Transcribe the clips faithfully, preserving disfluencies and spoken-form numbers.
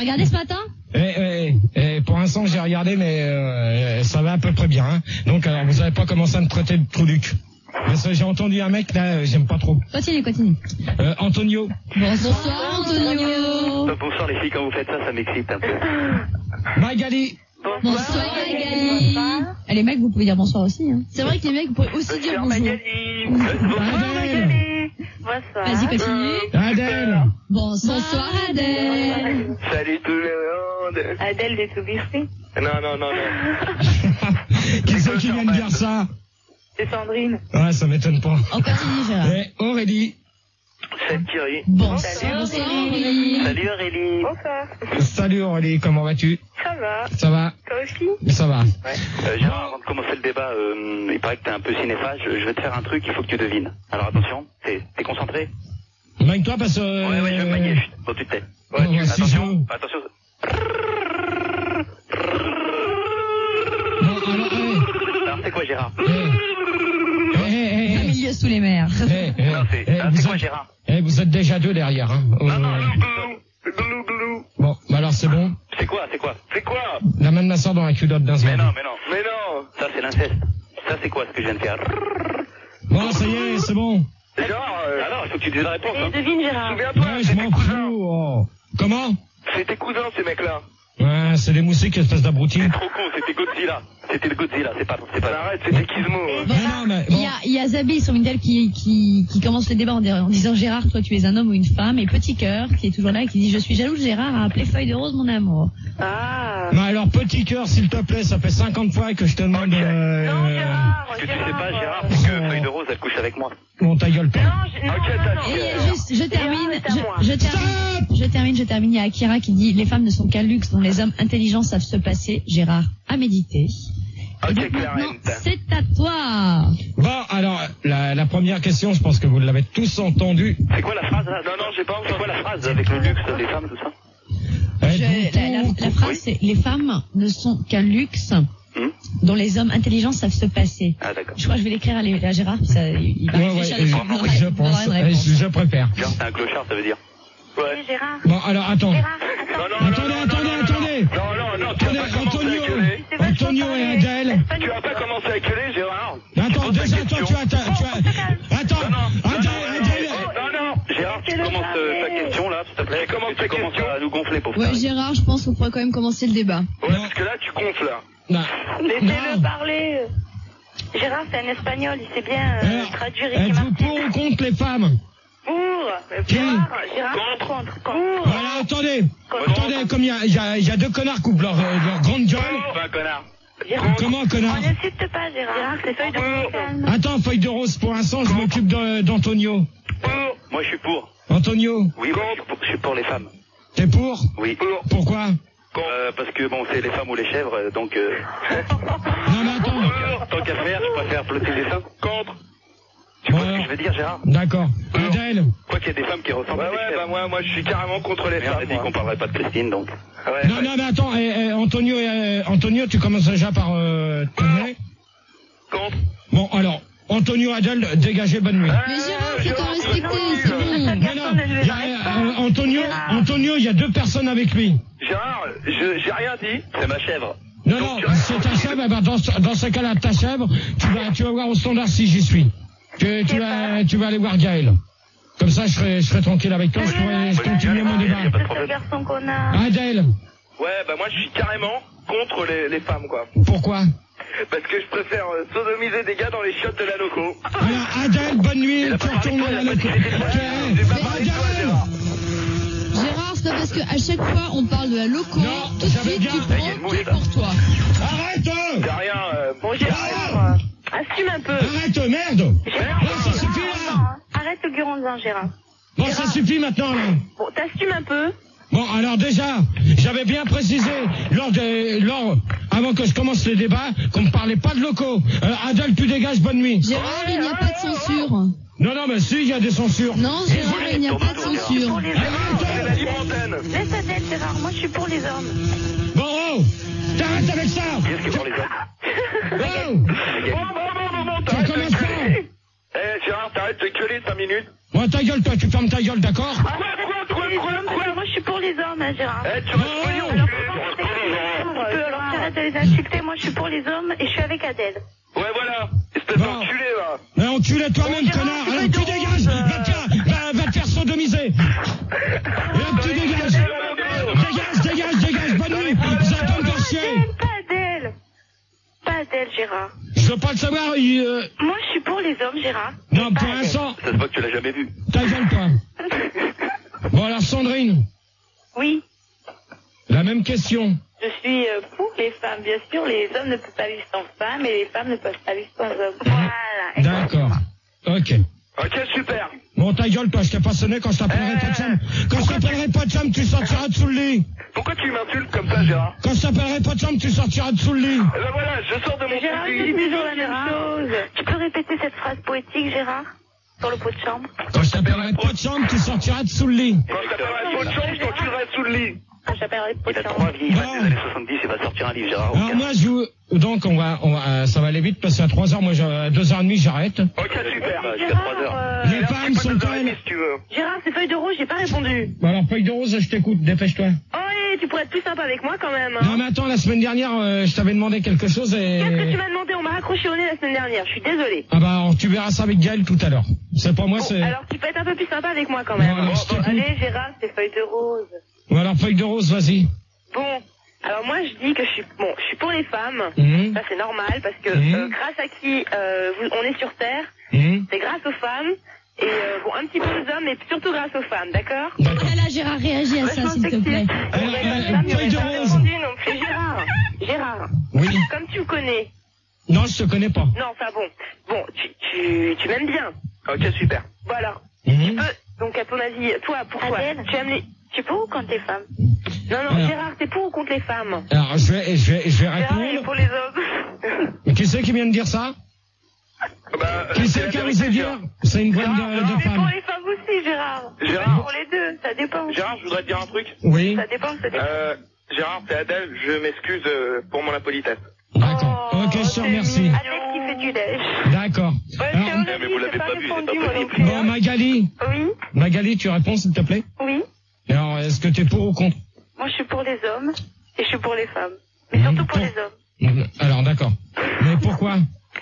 regardé ce matin? Eh, eh, eh, pour l'instant, j'ai regardé, mais euh, ça va à peu près bien. Hein. Donc, alors, vous n'avez pas commencé à me traiter de trou duc. Parce que j'ai entendu un mec, là, j'aime pas trop. Continue, continue. Euh, Antonio. Bonsoir, Antonio. Bonsoir les filles, quand vous faites ça, ça m'excite un peu. Magali. Bonsoir, Magali. Et les mecs, vous pouvez dire bonsoir aussi. Hein. C'est vrai que les mecs, vous pouvez aussi dire bonjour. Bonsoir Magali. Bonsoir. Vas-y, continue. Adèle. Bonsoir, Adèle. Salut tout le monde. Adèle de Toubissi. Non, non, non, non. Qui c'est qui vient de dire ça? C'est Sandrine. Ouais, ça m'étonne pas. On continue, Gérard. Eh, Aurélie. C'est Thierry. Bonsoir, Aurélie. Salut Aurélie. Bonsoir. Salut Aurélie, comment vas-tu? Ça va. Ça va? Toi aussi? Ça va. Ouais. Euh, Gérard, avant de commencer le débat, euh, il paraît que t'es un peu cinéphage. Je vais te faire un truc, il faut que tu devines. Alors attention, t'es, t'es concentré? Magne-toi parce que... Euh... Ouais, ouais, je vais me manier. Chut. Bon, tu te tais. Ouais, Ouais, tu... ouais, si attention, je... attention. Non, alors, eh. Alors c'est quoi Gérard? Eh. Eh, eh, eh. Un milieu sous les mers. Eh, eh, Non, c'est, eh, alors, vous c'est quoi êtes- Gérard? Eh, vous êtes déjà deux derrière, hein. Non, non, Euh, glou, glou, glou. Bon, bah alors c'est bon. C'est quoi, c'est quoi? C'est quoi? La main de ma soeur dans la culotte d'un Mais seconde. non, mais non. Mais non. Ça c'est l'inceste. Ça c'est quoi ce que je viens de faire? Bon, ça y est, c'est bon. Gérard, euh... ah non, il faut que tu dises la réponse. Et Hein. devine, Gérard. Souviens-toi, Ouais, je c'est tes m'en cousins. fous. Oh. Comment? C'est tes cousins ces mecs-là. Ouais, c'est des moustiques, espèce d'abrutis. C'est trop con, c'était Godzilla. C'était le Godzilla, c'est pas... C'est pas... Arrête, c'était Gizmo. Mais non, mais Il bon. y a, il y a Zabi sur Mindel qui, qui, qui commence le débat en, en disant Gérard, toi tu es un homme ou une femme, et Petit Cœur qui est toujours là et qui dit je suis jaloux, Gérard a appelé Feuille de Rose mon amour. Ah. Mais alors, petit cœur, s'il te plaît, ça fait cinquante fois que je te demande... Ok. Euh, Non, Gérard. Ce que tu sais Gérard, pas, Gérard, euh, c'est que Feuille de Rose, elle couche avec moi. Bon, ta gueule, pas. Non, je... non, Ok, non, t'as non. dit, Et euh, juste, je termine, Gérard, c'est à moi. je, je termine, je termine, je termine, il y a Akira qui dit les femmes ne sont qu'un luxe dont les hommes intelligents savent se passer. Gérard, à méditer. Et Ok, donc maintenant, Clarence. c'est à toi. Bon, alors, la, la première question, je pense que vous l'avez tous entendue. C'est quoi la phrase là? Non, non, j'ai pas entendu. C'est quoi la phrase avec le luxe, les femmes, tout ça? Je- la, la, la phrase Oui. c'est les femmes ne sont qu'un luxe Hmm dont les hommes intelligents savent se passer. Ah d'accord. Je crois que je vais l'écrire à, à Gérard, puis ça, il va Ouais, réfléchir ouais, dessus, je, il aura- je il aura pense, une réponse. je, je préfère. Genre, c'est un clochard, ça veut dire. Ouais. Oui, Gérard. Bon, alors, attends. Gérard, Non, attends. non, Attendez, non, non, attendez, non, non, attendez. Non, non, non, tu Attendez, vas pas commencer à Antonio, gueuler. C'est vachement Antonio et parlé. Adèle. Laisse pas Tu nous vas pas parler. commencer à gueuler, Gérard. Attends, Pose ta déjà, question. toi, tu as, ta- tu as, attends, Non, non, non, Adèle, non, Adèle. non, non, Gérard, tu Laissez-le commences euh, ta parler. question là, s'il te plaît. Comment tu commences à nous gonfler, pauvre Ouais, taré. Gérard, je pense qu'on pourrait quand même commencer le débat. Ouais, parce que là, tu gonfles là. Non. Laissez-le Non. parler. Gérard, c'est un espagnol, il sait bien euh, Alors, traduire Ricky êtes-vous Martin. pour ou contre les femmes? Pour. Qui? Gérard, Gérard, contre. Contre. Voilà, attendez, Contre. attendez, comme il y a, il y a, il y a deux connards qui ouvrent leur, euh, leur grande gueule. Enfin, connard. Gérard. Comment, connard? On n'insulte pas, Gérard. Gérard, c'est feuille de rose. Attends, feuille de rose, pour l'instant, je m'occupe de- d'Antonio. Pour. Moi, je suis pour. Antonio, Oui, moi, je suis pour, je suis pour les femmes. t'es pour? Oui. Pour. Pourquoi? Euh, parce que bon, c'est les femmes ou les chèvres, euh, donc. Euh... Non, mais attends. Tant qu'à faire, je préfère flotter les seins. Contre. Tu Bon, vois ce que alors. je veux dire, Gérard? D'accord. Adèle. Quoi qu'il y ait des femmes qui ressemblent à des chèvres. Bah moi, moi, je suis carrément contre les femmes. On a dit qu'on parlerait pas de Christine, donc. Ouais, Non, non, mais attends, eh, eh, Antonio, eh, Antonio, tu commences déjà par euh, te donner. Contre. Bon, alors, Antonio, Adèle, dégagez, bonne nuit. Mais Gérard, c'est à respecter, c'est bon. Non, non, il y a, euh, Antonio, Antonio, il y a deux personnes avec lui. Gérard, je, j'ai rien dit. C'est ma chèvre. Non, non, c'est ta chèvre, eh ben, dans, ce- dans ce cas-là, ta chèvre, tu vas, tu vas voir au standard si j'y suis. Tu, tu vas, tu vas aller voir Gaël. Comme ça, je serai, je serai tranquille avec toi, je pourrai je continuer mon débat. Y a pas de C'est problème. ce garçon qu'on a. Adèle, Ouais, bah moi, je suis carrément contre les, les femmes, quoi. pourquoi? Parce que je préfère euh, sodomiser des gars dans les chiottes de la loco. Alors, Adèle, bonne nuit, tu retournes à la loco. J'ai pas parlé de toi, Adèle! Gérard. Gérard, c'est pas parce qu'à chaque fois on parle de la loco, Non, tout de j'avais suite bien- tu Il y a une prends mouche, tout là. pour toi. Arrête! C'est rien, euh, Bon, bon, Gérard, euh, assume un peu. Arrête, merde! Gérard, Bon, ça suffit, là! arrête le guronzin, Gérard. Bon, ça suffit maintenant, là. Bon, t'assumes un peu. Bon, alors déjà, j'avais bien précisé lors des, lors, avant que je commence les débats, qu'on ne parlait pas de locaux. Euh, Adèle, tu dégages, bonne nuit. Gérard, il n'y a pas de censure. Non, non, mais si, il y a des censures. Non, Gérard, il n'y a pas de censure. Pour les C'est la hommes. libre antenne. Laisse Adèle, Gérard. Moi, je suis pour les hommes. Bon, oh, t'arrêtes avec ça. Qu'est-ce que pour les hommes? Oh, Bon, bon, bon, bon, bon, tu t'arrêtes de commences pas. gueuler. Eh, Gérard, t'arrêtes de gueuler cinq minutes. Bon, ta gueule, toi, tu fermes ta gueule, d'accord? Quoi, quoi, quoi, quoi, quoi? Moi, je suis pour les les hommes, hein, Gérard. Eh, tu restes poli, Alors, enculé, comment tu restes c'est poli, Gérard. un peu, alors arrête de les insulter, moi je suis pour les hommes et je suis avec Adèle. Ouais, voilà, espèce Bon. d'enculé, va. Mais enculé toi-même, Gérard, connard. c'est Alors pas tu de dégages. rose. Va te faire, va, va te faire sodomiser. Et hop, tu dégages. Dégage, dégage, dégage. Bonne nuit. Vous avez pas me faire chier. Adèle, pas Adèle. Pas Adèle, Gérard. Je veux pas le savoir. il, euh, Moi je suis pour les hommes, Gérard. Non, Pas pour Adèle. l'instant, Ça se voit que tu l'as jamais vu. ta gueule, toi. Bon, alors, Sandrine, Oui. la même question. Je suis euh, pour les femmes, bien sûr. Les hommes ne peuvent pas vivre sans femmes et les femmes ne peuvent pas vivre sans hommes. Voilà. D'accord. Ok. Ok, super. Bon, ta gueule, toi, je t'ai pas sonné quand je t'appellerai pas de chum. Quand je t'appellerai pas de chum, tu sortiras de sous le lit. Pourquoi tu m'insultes comme ça, Gérard? Quand je t'appellerai pas de chum, tu sortiras de sous le lit. Eh ben voilà, je sors de mon Gérard, petit c'est lit. toujours la même chose. Tu peux répéter cette phrase poétique, Gérard? Sur le pot de chambre? Quand je t'appellerai pas de chambre, tu sortiras de sous le lit. Quand je t'appellerai pas de chance, je t'enculerai sous le lit. Je t'appellerai Il pot a de trop chambre. envie, il va Bon. des années soixante-dix, il va sortir un livre, Gérard. Alors moi, je vous... Donc, on va, on va, euh, ça va aller vite parce qu'à trois heures, moi, je- à deux heures et demie, j'arrête. Ok, super. Jusqu'à Gérard, trois heures. euh, Les femmes sont-elles... Si tu veux. Gérard, c'est feuille de rouge, j'ai pas répondu. Bon, alors, feuille de rose, je t'écoute, dépêche-toi. Oh, et tu pourrais être plus sympa avec moi quand même. Hein. Non, mais attends, la semaine dernière, euh, je t'avais demandé quelque chose Qu'est-ce que et... tu m'as demandé? On m'a raccroché au nez la semaine dernière. Je suis désolée. Ah bah, alors, tu verras ça avec Gaël tout à l'heure. C'est pas moi, Bon, c'est... alors tu peux être un peu plus sympa avec moi quand même. Bon, alors, je Bon, t'écoute. allez, Gérard, c'est feuille de rose. Bon, alors, feuille de rose, vas-y. Bon, alors moi je dis que je suis bon, je suis pour les femmes. Hum, Ça c'est normal parce que Mhm. euh, grâce à qui euh, vous- on est sur Terre, hum. c'est grâce aux femmes et euh, bon un petit peu aux hommes, mais surtout grâce aux femmes, d'accord? Oh D'accord. là là, Gérard, réagis à ça, Vachement s'il te sexy. plaît. Alors, Il y aurait euh, pas de femme, il y feuille de aurait pas rose. répondu non plus. Gérard, Gérard, Oui. comme tu me connais, Non, je te connais pas. non enfin bon, bon tu tu, tu m'aimes bien, Ok, super. voilà. Hum. Euh, donc à ton avis, toi pourquoi? Adèle. Tu aimes les... Tu es pour ou contre les femmes? Non non Alors. Gérard, t'es pour ou contre les femmes? Alors, je vais, je vais, je vais Gérard il est répondre. pour les hommes. Mais qui c'est qui vient de dire ça? Bah, Qui c'est c'est la qui a vérité, osé dire? Gérard. C'est une bonne Gérard, de, Gérard, de C'est pour femme. les femmes aussi, Gérard. Gérard. Pour les deux, ça dépend. Gérard, je voudrais te dire un truc. Oui. Ça dépend, ça dépend. Euh, Gérard, c'est Adèle, je m'excuse euh, pour mon impolitesse. D'accord. Oh, Ok, je te c'est remercie. mignon. Adèle qui fait du lèche. D'accord. Ouais, c'est Alors, horrible, mais vous l'avez j'ai pas vu, c'est répondu, pas moi non possible. plus, bon, hein. Magali. Oui, Magali, tu réponds, s'il te plaît? oui. Alors, est-ce que t'es pour ou contre? Moi, je suis pour les hommes et je suis pour les femmes. Mais Mmh, surtout pour pour- les hommes. Alors, d'accord. Mais pourquoi?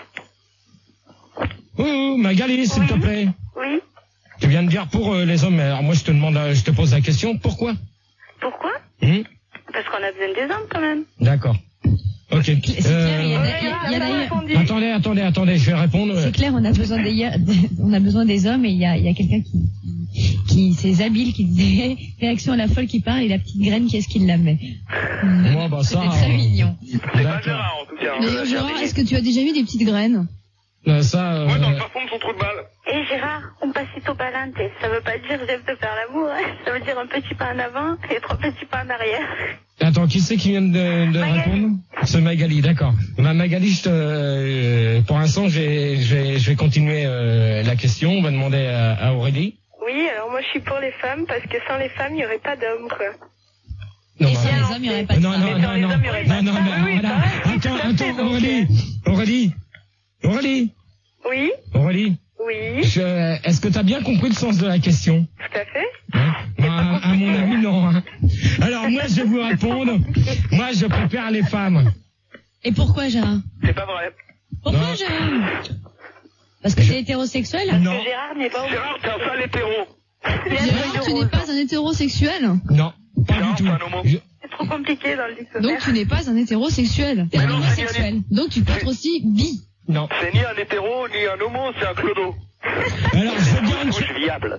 Oh, Magali, s'il Oui. te plaît. Oui. Tu viens de dire pour euh, les hommes, mais alors moi je te demande, euh, je te pose la question, pourquoi? Pourquoi? Hum, Parce qu'on a besoin des hommes quand même. D'accord. Ok. C'est clair, il y a, Euh, il y a- Ouais, il y a t'as d'ailleurs... répondu. attendez, attendez, attendez, je vais répondre. C'est clair, on a besoin des, on a besoin des hommes et il y a, il y a quelqu'un qui, qui, c'est Zabil qui disait, réaction à la folle qui parle et la petite graine, qui est-ce qui la met? Moi, bah ça. C'était très euh, mignon. C'est pas D'accord. Gérard, en tout cas. hein. D'ailleurs, Gérard, est-ce que tu as déjà vu des petites graines? Euh, ça. euh, Ouais, dans le parfum de son trou de balle. Et Gérard, un pasito balante, ça veut pas dire j'aime te faire l'amour, hein. Ça veut dire un petit pas en avant et trois petits pas en arrière. Attends, qui c'est qui vient de, de Magali. répondre? C'est Magali, d'accord. Bah, Magali, je te, euh, pour l'instant, je vais, je vais, je vais continuer euh, la question. On va demander à, à Aurélie. Oui, alors moi je suis pour les femmes parce que sans les femmes, il n'y aurait pas d'hommes, quoi. Non, Et bah, sans les hommes, il n'y aurait pas de non, femmes. non, Mais dans non, les non, hommes, il y aurait non, pas de non, femmes. non, Oui, oui, voilà. bah ouais, tout Attends, à fait, attends, donc, Aurélie, Aurélie, Aurélie, Oui, Aurélie. oui, Je- Est-ce que tu as bien compris le sens de la question? tout à fait. Hein? Bah, à mon avis, non. Hein. Alors moi, je vais vous répondre. Moi, je préfère les femmes. Et pourquoi, Gérard? C'est pas vrai. Pourquoi, Non. Gérard? Parce que t'es hétérosexuel? Parce Non. que Gérard n'est pas au Gérard, t'es un sale hétéro. Gérard, tu n'es pas un hétérosexuel. Non, pas Non, du tout. pas un homo. Je- C'est trop compliqué dans le dictionnaire. Donc tu n'es pas un hétérosexuel. T'es Mais un non, homosexuel. Donc tu peux être aussi bi. Non. C'est ni un hétéro, ni un homo, c'est un clodo. Alors, je vais dire une chose. Couche viable.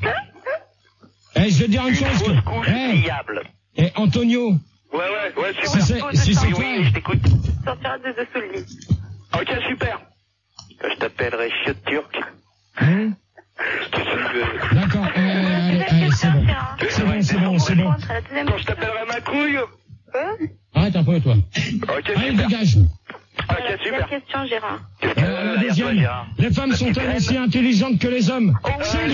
Eh, je vais dire une Une chose. fausse couche Que... Eh, viable. eh, Antonio, Ouais, ouais, ouais, si super. c'est si c'est Oui, toi. oui, je t'écoute. Sortira de dessous le lit. Ok, super. Je t'appellerai chiotte turc. Hein? Tu sais que- D'accord. Euh, allez, allez, c'est bon. C'est bon, c'est bon, c'est bon. À la deuxième Quand je t'appellerai ma couille. Arrête un peu, toi. Ok, Allez, super. dégage. Ok, Deuxième super. question, Gérard. Qu'est-ce que Euh, la derrière toi, deuxième. Gérard? Les femmes sont-elles aussi intelligentes que les hommes? Sandrine!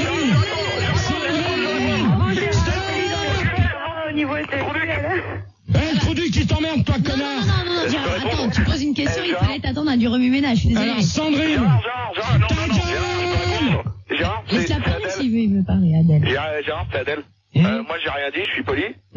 Au niveau intellectuel. Eh, le produit qui t'emmerde, toi, Non, non, connard! non, non, non, Gérard, attends, tu poses une question, il fallait t'attendre à du remue-ménage, je suis désolée. Alors, Sandrine! Gérard, Gérard, Gérard, non, Ta non, non, Gérard, je peux répondre. Gérard, c'est Laisse-la c'est parler Adèle. s'il veut, il veut parler, Adèle. Gérard, Gérard, c'est Adèle. Mmh. Euh, moi, j'ai rien dit, je suis poli.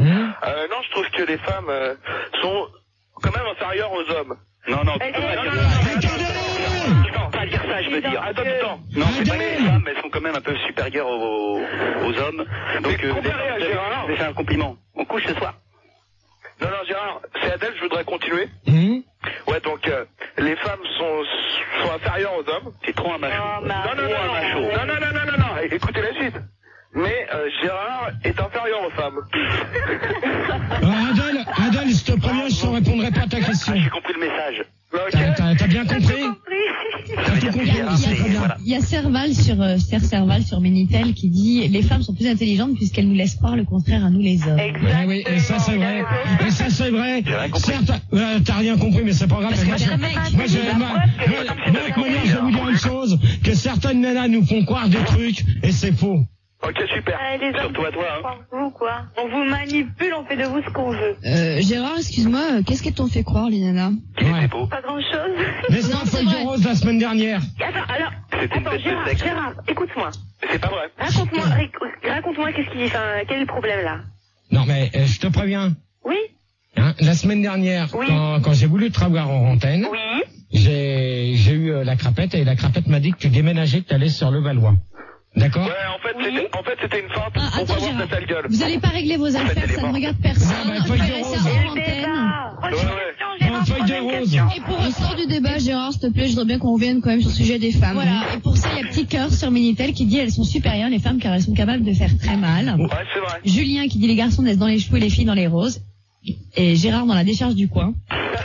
les femmes euh, sont quand même inférieures aux hommes. Non, non, tu peux pas dire ça. Non, pas dire ça, je veux dire. Attends, attends. Non, c'est pas que les femmes, elles sont quand même un peu supérieures aux, aux hommes. Donc, Mais comparé à les- Gérard. j'ai fait un compliment. On couche ce soir. Non, non, Gérard, c'est Adèle, je voudrais continuer. Hum Ouais, donc euh, les femmes sont, sont inférieures aux hommes. C'est trop un macho. Oh, Non, non, non, Trop un macho. non, non, non, non, non, non, écoutez la suite. Mais euh, Gérard est inférieur aux femmes. Euh, Adèle, Adèle, s'il te préviens, je ne répondrai pas à ta question. Ah, j'ai compris le message. Ok. T'as, t'as- t'as bien compris? Ça veut dire que compris, Gérard, c'est c'est, très bien. voilà. Il y a Serval sur euh, Serre Serval sur Minitel qui dit les femmes sont plus intelligentes puisqu'elles nous laissent croire le contraire à nous les hommes. Ouais, oui, et ça c'est vrai. Et ça c'est vrai. J'ai rien compris. Certes, euh, t'as rien compris, mais c'est pas grave. Mais moi, je, moi, je, moi, moi, moi, de toute manière, je vais vous dire une chose, que certaines nanas nous font croire des trucs, et c'est faux. Ok, super. Ah, les hommes, Surtout à toi, hein. vous, quoi. On vous manipule, on fait de vous ce qu'on veut. Euh, Gérard, excuse-moi, euh, qu'est-ce qu'elles t'ont fait croire, les nanas? Qu'il Ouais. était beau. Pas grand-chose. N'est-ce pas, Non, c'est feuille vrai. de rose la semaine dernière? Attends, alors, C'était une attends, bête de Gérard, sexe. Gérard, écoute-moi. C'est pas vrai. Raconte-moi, rac- raconte-moi qu'est-ce qui, enfin, quel est le problème là? Non, mais euh, je te préviens. Oui? Hein, la semaine dernière, Oui. quand, quand j'ai voulu te avoir en antenne, Oui? j'ai j'ai eu euh, la crapette, et la crapette m'a dit que tu déménageais, que tu allais sur le Valois. D'accord? Ouais, en fait, Oui. c'était, en fait, c'était une feinte Ah, pour attends, pas voir Gérard. ta sale gueule. Vous allez pas régler vos affaires, ça ne regarde personne. Ouais, bah, On feuille va de laisser rose. ça Et en le antenne. débat. Prochaine Ouais, ouais. question, Non, Gérard, feuille de prochaine rose. question. Et pour On sort du débat, Gérard, s'il te plaît, je voudrais bien qu'on revienne quand même sur le sujet des femmes. Voilà, et pour ça, il y a Petit Cœur sur Minitel qui dit elles sont supérieures, les femmes, car elles sont capables de faire très mal. Ouais, c'est vrai. Julien qui dit les garçons naissent dans les cheveux et les filles dans les roses. Et Gérard dans la décharge du coin.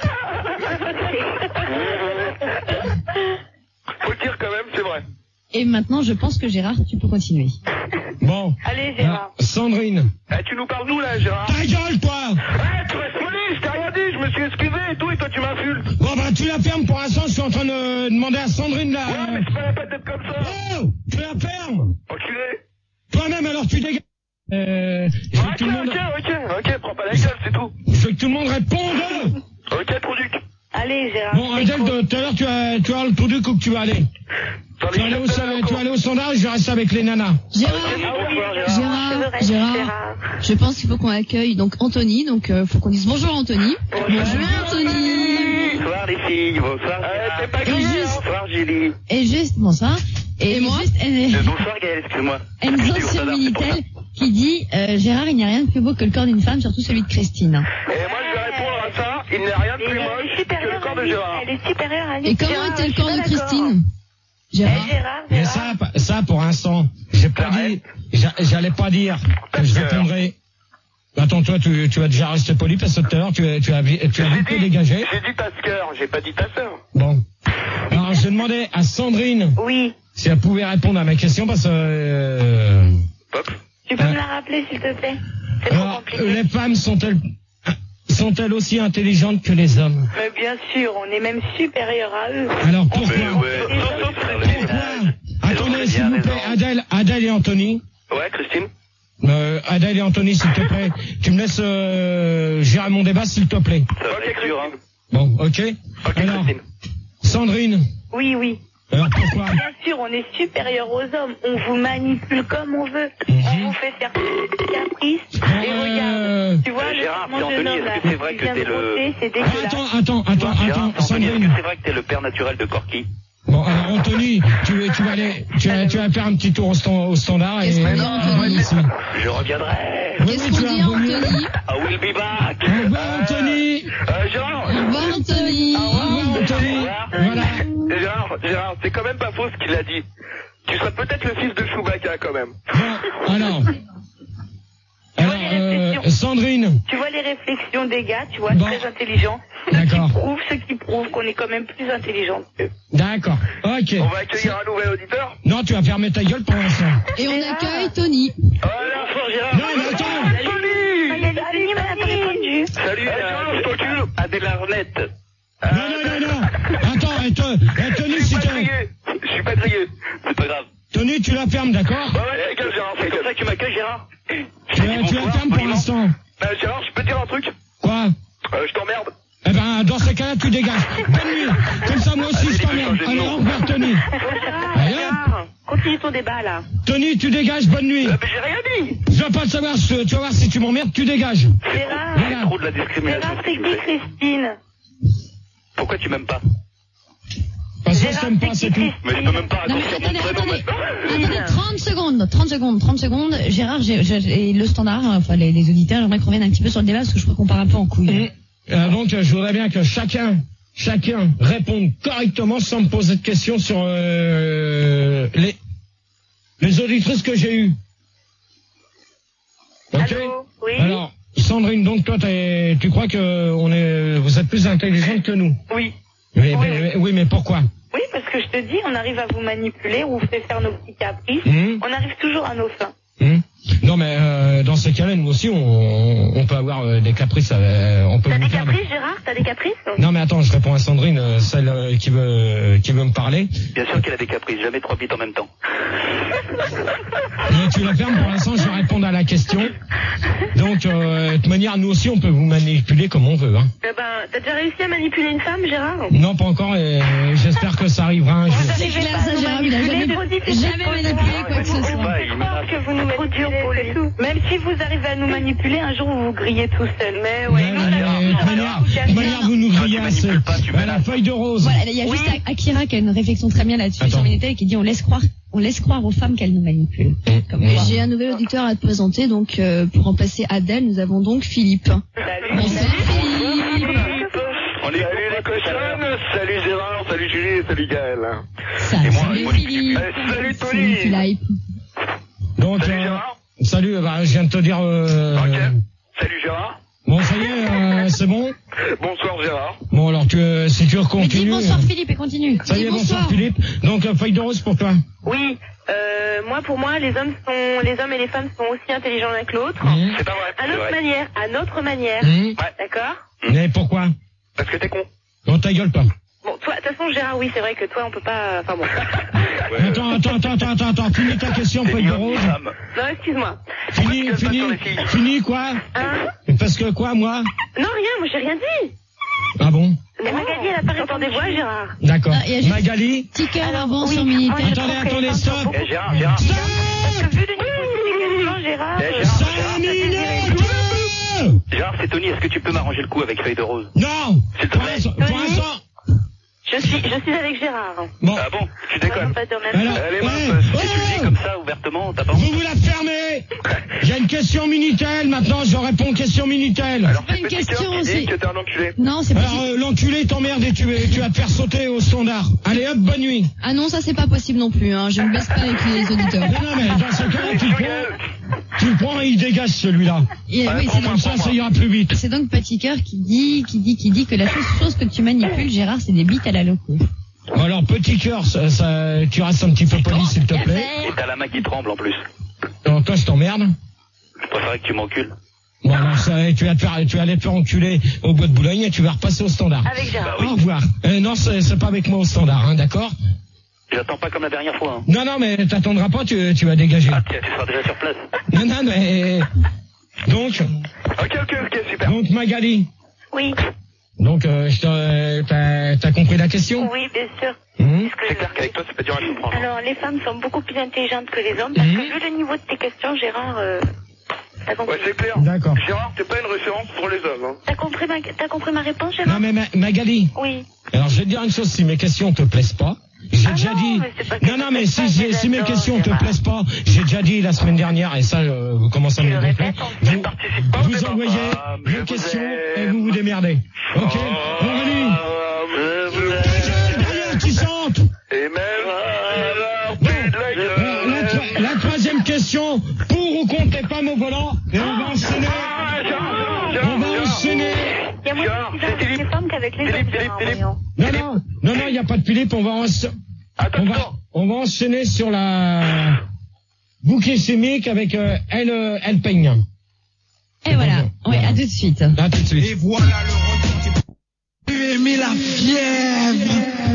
Faut le dire quand même, c'est vrai. Et maintenant, je pense que Gérard, tu peux continuer. Bon. Allez, Euh, Gérard. Sandrine. Eh, tu nous parles d'où là, Gérard? Ta gueule, toi! Eh, tu restes poli, je t'ai rien dit, je me suis excusé et tout, et toi tu m'insultes. Bon, bah, tu la fermes pour l'instant, je suis en train de demander à Sandrine, là. Ouais, mais c'est pas la peine d'être comme ça. Oh! Tu la fermes! Enculé. Toi-même, alors, tu dégages. Euh, je veux que Ok, tout le monde, ok, ok, ok, prends pas la gueule, c'est tout. je veux que tout le monde réponde! Ok, Trouduc. Allez, Gérard. Bon, Adèle, de- tout à l'heure, tu as, tu as le trou du coup que tu vas aller. Dans Tu vas aller au, chapelles, sa- tu encore. vas aller au sondage, je reste avec les nanas. Gérard, Ok, bonsoir, Gérard. Je veux Gérard, rester, Gérard, Gérard. je pense qu'il faut qu'on accueille donc Anthony, donc euh, faut qu'on dise bonjour Anthony. Bonjour Anthony. Bonsoir les filles, bonsoir. Euh, Gérard. t'es pas Et grillé, juste- hein. Bonsoir Julie. Et juste, bonsoir. Et, Et moi juste, Euh, euh, bonsoir Gaël, excuse-moi. Enzo J'étais au sur standard, c'est pour ça. Minitel qui dit euh, Gérard, il n'y a rien de plus beau que le corps d'une femme, surtout celui de Christine. Et moi je vais répondre à ça, il n'y a rien de Et plus elle est moche que le supérieure corps à de lui. Gérard. Elle est supérieure à lui. Et comment Gérard, était je le suis corps pas de d'accord. Christine? Eh, Gérard. Gérard, Mais Gérard. ça, ça, pour l'instant, j'ai pas dit, j'a- j'allais pas dire que je répondrai. Attends, toi, tu, tu vas déjà rester poli parce que tout à l'heure, tu, tu as, vi- tu as J'ai vite dit, dégagé. j'ai dit ta sœur, j'ai pas dit ta sœur. Bon. Alors, je demandais à Sandrine Oui. si elle pouvait répondre à ma question parce que, euh, Hop. Tu peux Euh. me la rappeler, s'il te plaît? C'est trop alors, compliqué. les femmes sont-elles, sont-elles aussi intelligentes que les hommes? Mais bien sûr, on est même supérieur à eux. Alors, pourquoi? Mais ouais, Et ça donc, veut faire le Pourquoi? ménage. Attendez, Elles ont s'il bien vous plaît, raison. Adèle, Adèle et Anthony. Ouais, Christine. Euh, Adèle et Anthony, s'il te plaît, tu me laisses euh, gérer mon débat, s'il te plaît. Ça va Ok, être dur, hein. Bon, ok. Ok, Alors, Christine. Sandrine, Oui, oui. alors pourquoi? Bien sûr, on est supérieur aux hommes. On vous manipule comme on veut. On Mhm. vous fait faire des caprices. Et Euh, regarde, tu vois, Euh, le Gérard, mouvement c'est jeune Anthony, homme, est-ce là, que c'est vrai qui que vient t'es de le- monter, c'est Ah, dégueulasse. attends, attends, attends, Gérard, attends, c'est Anthony, est-ce Sandrine. que c'est vrai que t'es le père naturel de Corky? Bon, alors Anthony, tu, tu vas aller, tu vas, tu vas faire un petit tour au, stand, au standard et Qu'est-ce qu'on dit, Anthony ici. Je reviendrai. Oui, Qu'est-ce oui, qu'on tu vas dit revenir. Anthony? I will be back. Au revoir Anthony. Euh, Gérard. Au revoir Anthony. Au revoir Anthony. Voilà. Gérard, Gérard, c'est quand même pas faux ce qu'il a dit. Tu serais peut-être le fils de Chewbacca quand même. Bon, alors. Alors, les euh, réflexions. Sandrine. Tu vois les réflexions des gars, tu vois, Bon. très intelligents. Ceux qui D'accord. prouvent, ceux qui prouvent qu'on est quand même plus intelligents qu'eux. D'accord. Ok. On va accueillir un nouvel auditeur. Non, tu vas fermer ta gueule pour l'instant. Et on Gérard. accueille Tony. Voilà. Bonsoir Gérard. Non, mais attends. Anthony. Allez, Anthony m'a pas répondu. Salut, Eh, Gérard, euh, je t'encule. Adèle Arnette. Non, non, non, non. Attends, et te- et Tony, Je si suis pas tu grillé. Je suis pas grillé. C'est pas grave. Tony, tu la fermes, d'accord? Bah ouais, fais gaffe, Gérard, C'est fais comme gaffe. ça que tu m'accueilles, Gérard? Tu, la- tu la fermes pour l'instant. Euh, Gérard, je peux te dire un truc? Quoi? Euh, je t'emmerde. Eh ben, dans ces cas-là, tu dégages. Bonne nuit. Comme ça, moi aussi, je t'emmerde. Allez, au revoir, Tony. Gérard, Allez, hop. Gérard, continue ton ton débat, là. Tony, tu dégages, bonne nuit. Euh, mais j'ai rien dit. Je veux pas le savoir, tu vas voir si tu m'emmerdes, tu dégages. Gérard, Voilà. Trop de la discrimination. Gérard, c'est qui Christine? Pourquoi tu m'aimes pas? Parce que je Gérard, t'aime pas, c'est c'est qui tout. Christine? Mais je peux même pas Non mais raccourcir mon attendez, prénom attendez, maintenant. attendez, trente secondes, trente secondes, trente secondes. Gérard, j'ai, j'ai, et le standard, enfin les, les auditeurs, j'aimerais qu'on revienne un petit peu sur le débat parce que je crois qu'on part un peu en couille. Euh, donc, euh, je voudrais bien que chacun, chacun réponde correctement sans me poser de questions sur euh, les, les auditrices que j'ai eues. Ok. Allô? Oui. Alors, Sandrine, donc toi, t'es- tu crois que on est, vous êtes plus intelligente que nous? Oui. Mais, Oui. mais- oui, mais pourquoi? Oui, parce que je te dis, on arrive à vous manipuler, on vous fait faire nos petits caprices, Hum, on arrive toujours à nos fins. hum. Non, mais euh, dans ces cas-là, nous aussi, on, on peut avoir euh, des caprices. Euh, on peut T'as vous des faire- caprices, Gérard? T'as des caprices? Non, mais attends, je réponds à Sandrine, euh, celle euh, qui veut, qui veut me parler. Bien sûr qu'elle a des caprices, jamais trois bites en même temps. Et tu la fermes pour l'instant, je vais répondre à la question. Donc, euh, de toute manière, nous aussi, on peut vous manipuler comme on veut. Hein. Eh ben, t'as déjà réussi à manipuler une femme, Gérard? Non, pas encore, et j'espère que ça arrivera un jour. C'est clair, ça, Gérard, il a jamais, jamais manipulé quoi que ce soit. Ouais, il menace. Que vous nous manipulez, c'est tout. Même si vous arrivez à nous manipuler, un jour vous vous grillez tout seul. Mais ouais, Mais, nous, mais, on a- de toute manière, de toute manière, vous nous grillez tu assez. manipules pas, tu À la menaces. feuille de rose. Voilà, il y a juste Oui. Akira qui a une réflexion très bien là-dessus Attends. sur Minitel qui dit on laisse croire, on laisse croire aux femmes qu'elles nous manipulent. Comme Mmh. quoi. J'ai un nouvel auditeur à te présenter, donc euh, pour remplacer Adèle, nous avons donc Philippe. Salut. Bonsoir Philippe. On est Salut les cochonnes, salut Gérard, salut Julie et salut Gaël. Salut moi, moi, Philippe. Eh, salut C'est Tony. Philippe. Donc, Salut euh, Gérard. salut, euh, bah, je viens de te dire... Euh, Ok. Salut Gérard. Bon, ça y est, euh, c'est bon. Bonsoir Gérard. Bon, alors, tu, euh, si tu Mais dis continues... bonsoir Philippe et continue. Ça y Dis est, bonsoir, bonsoir. Philippe. Donc, euh, feuille de rose pour toi. Oui, euh, moi pour moi, les hommes sont, les hommes et les femmes sont aussi intelligents l'un que l'autre. Mmh. C'est pas vrai. À C'est notre vrai. manière, à notre manière. Mmh. D'accord? Mais pourquoi? Parce que t'es con. On ta gueule pas. Bon, toi, de toute façon, Gérard, oui, c'est vrai que toi, on peut pas, enfin bon. Ouais, Attends, attends, attends, attends, attends, attends, finis ta question, C'est feuille ni de homme ni rose. femme. Non, excuse-moi. Fini, Parce qu'elle fini, passe sur les filles. fini quoi? Hein? Parce que quoi, moi? Non, rien, moi j'ai rien dit. Ah bon? Mais Magali, elle a pas répondu des voix, Gérard. D'accord. Ah, il y a juste- Magali? Petit cœur Alors, avant oui, sur moi, Minitel. je Attendez, trouve que attendez, les femmes stop. sont beaucoup Eh, Gérard, Gérard. plus- Parce que vu le niveau de tes questions, Gérard. Eh, euh, Gérard, Cinq minutes! Gérard, c'est Tony, est-ce que tu peux m'arranger le coup avec feuille de rose? Non! S'il te Pour plaît. l'instant, pour Tony? l'instant. Je suis, je suis avec Gérard. Bon. Ah bon? Tu On va déconnes. pas dire même Alors, chose. Elle est ouais, mince. Si tu le dis oh, comme ça, ouvertement, t'as pas honte? vous vous la fermez! J'ai une question Minitel, maintenant je réponds question Minitel. Alors pas c'est une petit question, cœur qui c'est- dit que t'es un enculé. Non, c'est pas Alors euh, l'enculé t'emmerde et tu, tu vas te faire sauter au standard. Allez hop, bonne nuit. Ah non, ça c'est pas possible non plus, hein. Je ne baisse pas avec les auditeurs. Non, non, mais dans ce cas-là, tu le prends, tu le prends et il dégage celui-là. Et, Ouais, oui, pour c'est moi, donc, Comme ça, ça ira plus vite. c'est donc Petit Cœur qui dit, qui dit, qui dit que la seule chose que tu manipules, Gérard, c'est des bites à la loco. Bon, alors, petit cœur, ça, ça, tu restes un petit peu poli, s'il te plaît. Et t'as la main qui tremble en plus. Alors, toi, je t'emmerde. Je préférerais que tu m'encules. Bon, alors, ça, tu vas te faire, tu vas aller te faire enculer au bois de Boulogne et tu vas repasser au standard. Avec Gérard. Au revoir. Euh, non, c'est c'est pas avec moi au standard, hein, d'accord? J'attends pas comme la dernière fois. Hein. Non, non, mais t'attendras pas, tu, tu vas dégager. Ah, tiens, tu seras déjà sur place. Non, non, mais... Donc, Ok, ok, ok, super. donc Magali. Oui, Donc, euh, je te- t'as t'as compris la question? oui, bien sûr. Hum. Parce que- C'est clair qu'avec toi, c'est pas dur à comprendre. Alors, les femmes sont beaucoup plus intelligentes que les hommes, parce Mhm. que vu le niveau de tes questions, Gérard, euh, t'as compris. Ouais, c'est clair. D'accord. Gérard, t'es pas une référence pour les hommes. Hein. T'as compris ma, t'as compris ma réponse, Gérard? Non, mais Ma- Magali, Oui. alors je vais te dire une chose, si mes questions te plaisent pas, j'ai Ah déjà non, dit... mais c'est pas que Non, ça non, te mais plaise si, pas, j'ai- je si mes l'adore, questions te Gérard. plaisent pas, j'ai déjà dit la semaine dernière, et ça, euh, vous commencez à me Tu le le gonfler, répètes, on vous, participe pas au vous débat. envoyez Ah, mais je vos vous questions aime. et vous vous démerdez. Ok? Oh, Bon, allez, je vous ta gueule, derrière, qui chante. Et même alors, Bon, plus de la alors, la, gueule. tro- la troisième question, pour ou contre les pommes au volant, et on va enchaîner, Ah, Gérard, on Gérard, va Gérard. enchaîner. Il y a moins Gérard, de c'est avec Philippe. les femmes qu'avec les hommes, Philippe, Gérard, Philippe, voyons. Non, non, non, non, il n'y a pas de Philippe, on va, encha- Attends, on va, attends. on va enchaîner sur la bouquet chimique avec euh, elle, euh, elle peigne. Et voilà. Oui, Voilà. à tout de suite. À tout de suite. Et voilà le retour. Tu as aimé la fièvre.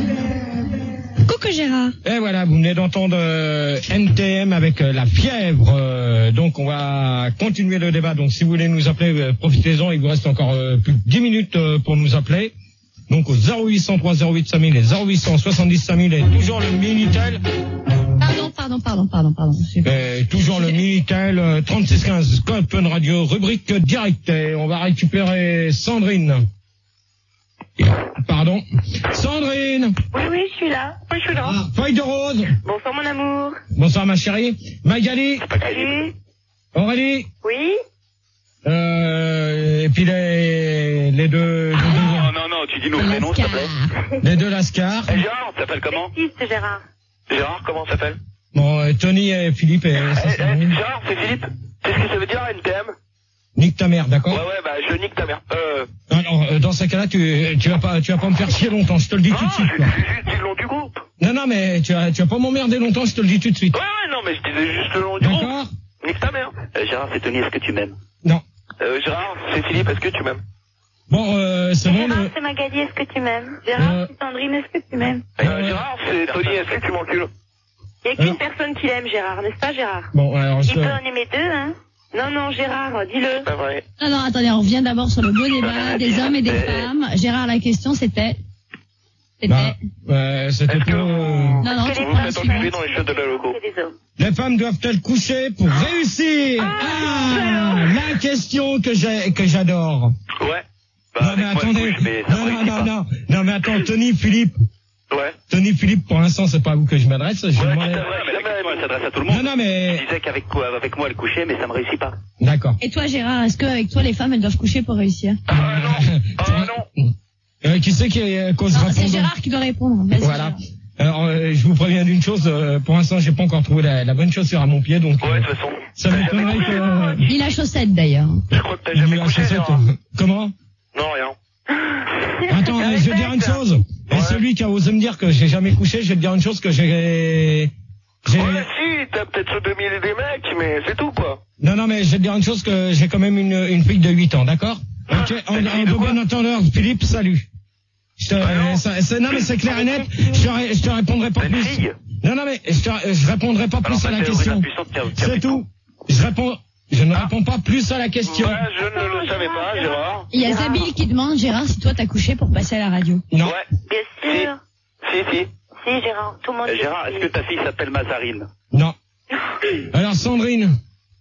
Coucou Gérard. Et voilà, vous venez d'entendre euh, N T M avec euh, la fièvre. euh, donc on va continuer le débat. Donc si vous voulez nous appeler, euh, profitez-en. Il vous reste encore euh, plus de dix minutes euh, pour nous appeler. Donc au zéro huit cent trois zéro huit cinq mille et zéro huit cent soixante-dix cinq mille et toujours le Minitel. Pardon, pardon. pardon, pardon, pardon, pardon. Euh, toujours le Minitel euh, trente-six quinze, Code Fun Radio, rubrique direct. Et on va récupérer Sandrine. Pardon. Sandrine. Oui, oui, je suis là. Oui, je suis là. Ah, feuille de rose. Bonsoir, mon amour. Bonsoir ma chérie. Magali. Salut. Aurélie. Oui. Euh, et puis les, les deux, les deux, Non, non, non, tu dis nos prénoms, s'il te plaît. les deux Lascar. Eh, Gérard, t'appelles comment? C'est Gérard. Gérard, comment s'appelle? Bon, euh, Tony et Philippe et Eh, ça, eh, Sandrine. Gérard, c'est Philippe. Tu sais ce que ça veut dire, N T M? Nique ta mère, d'accord? Ouais, ouais, bah, je nique ta mère. Euh, Alors, euh, dans ce cas-là, tu, tu vas pas, tu vas pas me faire chier longtemps, je te le dis non, tout de suite, quoi. j'ai juste dit le nom du groupe. Non, non, mais tu vas, tu vas pas m'emmerder longtemps, je te le dis tout de suite. Ouais, ouais, non, mais je disais juste le nom du groupe. D'accord? Nique ta mère. Euh, Gérard, c'est Tony, est-ce que tu m'aimes? Non. Euh, Gérard, c'est Philippe, est-ce que tu m'aimes? Bon, euh, c'est bon, Gérard, le... c'est Magali, est-ce que tu m'aimes? Gérard, Euh. c'est Sandrine, est-ce que tu m'aimes? Euh, Gérard, c'est Tony, est-ce que tu m'encules? Il n'y a qu'une Alors. personne qui l'aime, Gérard, n'est-ce pas, Gérard? Bon, alors, Il je... peut en aimer deux, hein? Non, non, Gérard, dis-le. Pas vrai. Non, non, attendez, on revient d'abord sur le beau débat des hommes et des femmes. Gérard, la question c'était... C'était... Bah, euh, c'était Est-ce que pour... vous, Non, non, que tu les prends vous la êtes enculés suivante. dans les chutes de la loco? C'est des hommes. Les femmes doivent-elles coucher pour réussir? Ah, la question que j'ai, que j'adore. Ouais. Bah, Non, mais avec moi, attendez. je couche, mais ça Non, me non, réussit non, pas. non. Non, mais attends, Tony, Philippe. Ouais. Tony, Philippe, pour l'instant, c'est pas à vous que je m'adresse. Je Ouais, demandais- c'est vrai, mais la question, elle s'adresse à tout le Non, monde. non, mais... Je disais qu'avec quoi, avec moi, elle couchait, mais ça me réussit pas. D'accord. Et toi, Gérard, est-ce qu'avec toi, les femmes, elles doivent coucher pour réussir? Ah non. Ah non. Euh, qui c'est qui euh, cause Non, c'est répondre? Gérard qui doit répondre. Vas-y, Voilà. Gérard. Alors, euh, je vous préviens d'une chose, euh, pour l'instant, j'ai pas encore trouvé la, la bonne chaussure à mon pied, donc Ouais, euh, de toute façon. ça T'as m'étonnerait jamais que... couché, Euh, Ni la chaussette, d'ailleurs. Je crois que t'as il jamais y a couché, chaussette. Gérard. Comment? Non, rien. Attends, euh, je vais dire une chose. Et Ouais. celui qui a osé me dire que j'ai jamais couché, je vais te dire une chose que j'ai... j'ai... Ouais, si, t'as peut-être sodomisé des mecs, mais c'est tout, quoi. Non, non, mais je vais te dire une chose que j'ai quand même une, une fille de huit ans, d'accord? Ok, en, Une fille en de de quoi bon entendeur, Philippe, salut. Je te, Ah non. ça- c'est- non, mais c'est clair et net, je te, ré- je te répondrai pas T'as une plus. fille? Non, non, mais je, te, je répondrai pas plus Alors, à la ma théorie question. la puissante, tiens, tiens, C'est tout. Je réponds, je ne réponds pas plus à la question. Ouais, je ne le savais pas, Gérard. Il y a Zabil qui demande, Gérard, si toi t'as couché pour passer à la radio. Non. Ouais. Bien sûr. Si, si. Si, Gérard, tout le monde Euh, dit Gérard, est-ce que si. ta fille s'appelle Mazarine? Non. Alors, Sandrine.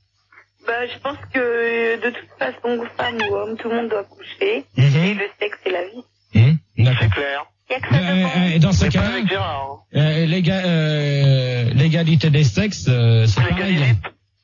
Bah, je pense que de toute façon, femme ou homme, tout le monde doit coucher. Mhm. Et le sexe, c'est la vie. Hum, D'accord. C'est clair. Il y a que ça de Euh, bon. euh, dans ce C'est pas cas-là, avec Gérard. Hein. euh, léga- euh, l'égalité des sexes, euh, c'est pareil. Légalisé.